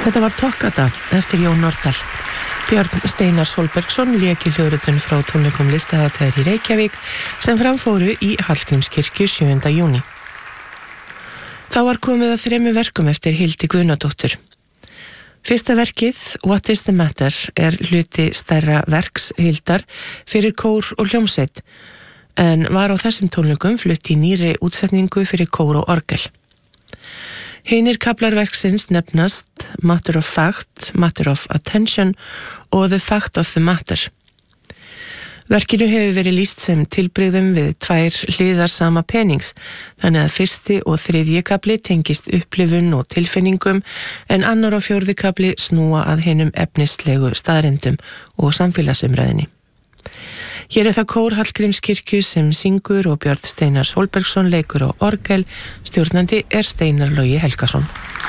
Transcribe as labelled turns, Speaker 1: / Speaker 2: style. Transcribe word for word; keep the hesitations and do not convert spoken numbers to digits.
Speaker 1: Þetta var Toccata eftir Jón Nordal. Björn Steinar Sólbergsson lék í hljóðritun frá tónleikum Listahátíðar í Reykjavík sem framfóru í Hallgrímskirkju sjöunda júní. Þá var komið að þremur verkum eftir Hildi Guðnadóttur. Fyrsta verkið, What is the Matter, er hluti stærra verks Hildar fyrir kór og hljómsveit, en var á þessum tónleikum flutt í nýri útsetningu fyrir kór og orgel. Hinir kaflar verksins nefnast Matter of Fact, Matter of Attention og The Fact of the Matter. Verkinu hefur verið lýst sem tilbrigðum við tvær hliðar sama penings, þannig að fyrsti og þriðji kafli tengist upplifun og tilfinningum, en annar og fjórði kafli snúa að hinum efnislegu staðrindum og samfélagsumræðinni. Hér er það kór Hallgrímskirkju sem syngur og Björn Steinar Sólbergsson leikur á orgel, stjórnandi er Steinar Logi Helgason.